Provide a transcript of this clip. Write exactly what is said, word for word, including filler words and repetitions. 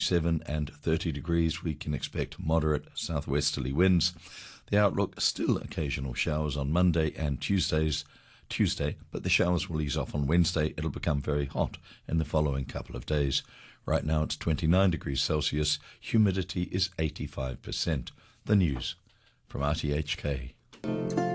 seven and thirty degrees. We can expect moderate southwesterly winds. The outlook, still occasional showers on Monday and Tuesdays, Tuesday, but the showers will ease off on Wednesday. It'll become very hot in the following couple of days. Right now it's twenty-nine degrees Celsius. Humidity is eighty-five percent. The news from R T H K.